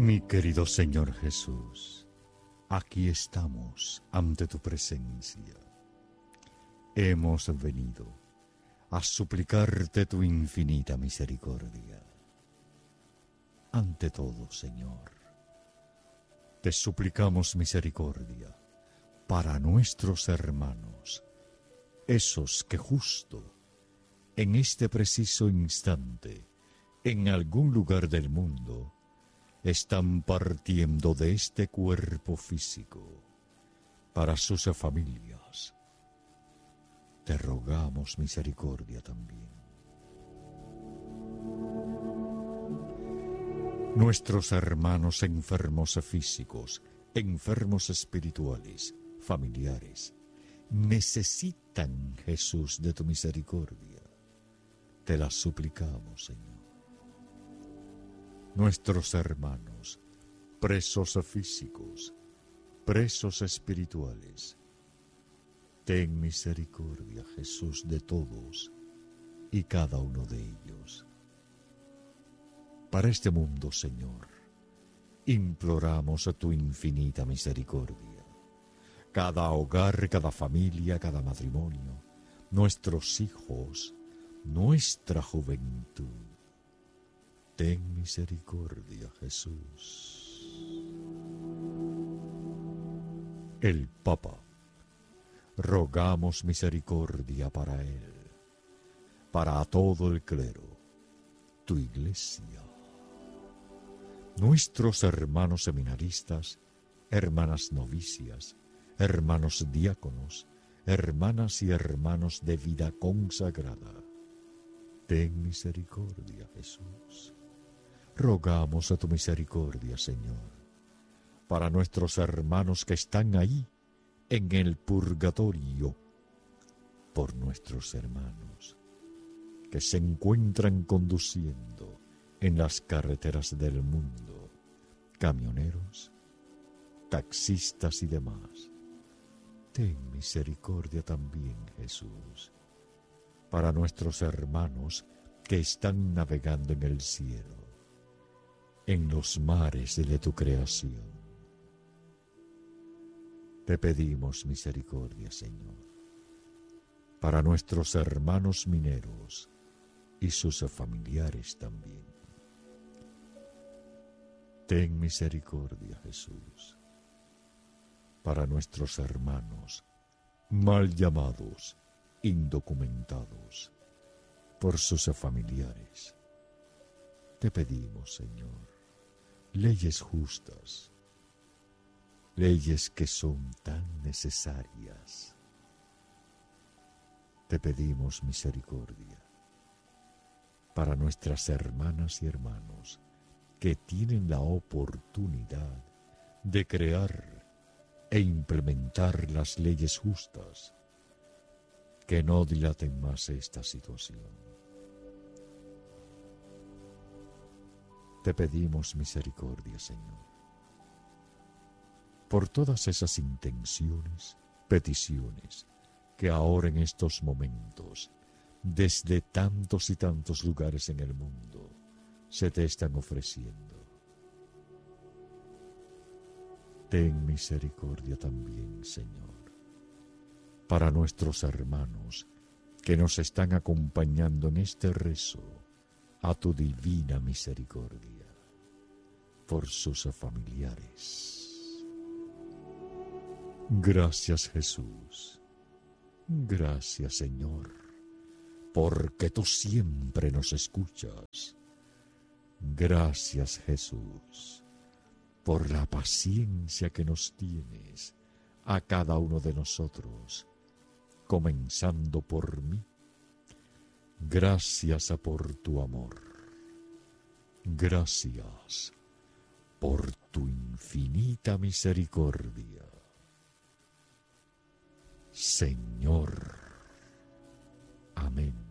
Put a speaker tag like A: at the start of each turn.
A: Mi querido Señor Jesús, aquí estamos ante tu presencia. Hemos venido a suplicarte tu infinita misericordia. Ante todo, Señor, te suplicamos misericordia para nuestros hermanos, esos que justo en este preciso instante, en algún lugar del mundo, están partiendo de este cuerpo físico para sus familias. Te rogamos misericordia también. Nuestros hermanos enfermos físicos, enfermos espirituales, familiares, necesitan, Jesús, de tu misericordia. Te la suplicamos, Señor. Nuestros hermanos, presos físicos, presos espirituales, ten misericordia, Jesús, de todos y cada uno de ellos. Para este mundo, Señor, imploramos a tu infinita misericordia. Cada hogar, cada familia, cada matrimonio, nuestros hijos, nuestra juventud. Ten misericordia, Jesús. El Papa, rogamos misericordia para él, para todo el clero, tu Iglesia, nuestros hermanos seminaristas, hermanas novicias, hermanos diáconos, hermanas y hermanos de vida consagrada. Ten misericordia, Jesús. Rogamos a tu misericordia, Señor, para nuestros hermanos que están ahí en el purgatorio, por nuestros hermanos que se encuentran conduciendo en las carreteras del mundo, camioneros, taxistas y demás. Ten misericordia también, Jesús, para nuestros hermanos que están navegando en el cielo, en los mares de tu creación. Te pedimos misericordia, Señor, para nuestros hermanos mineros y sus familiares también. Ten misericordia, Jesús, para nuestros hermanos mal llamados, indocumentados, por sus familiares. Te pedimos, Señor, leyes justas, leyes que son tan necesarias. Te pedimos misericordia para nuestras hermanas y hermanos que tienen la oportunidad de crear e implementar las leyes justas, que no dilaten más esta situación. Te pedimos misericordia, Señor, por todas esas intenciones, peticiones, que ahora en estos momentos, desde tantos y tantos lugares en el mundo, se te están ofreciendo. Ten misericordia también, Señor, para nuestros hermanos que nos están acompañando en este rezo a tu divina misericordia, por sus familiares. Gracias, Jesús. Gracias, Señor, porque tú siempre nos escuchas. Gracias, Jesús, por la paciencia que nos tienes a cada uno de nosotros, comenzando por mí. Gracias por tu amor. Gracias por tu infinita misericordia. Señor. Amén.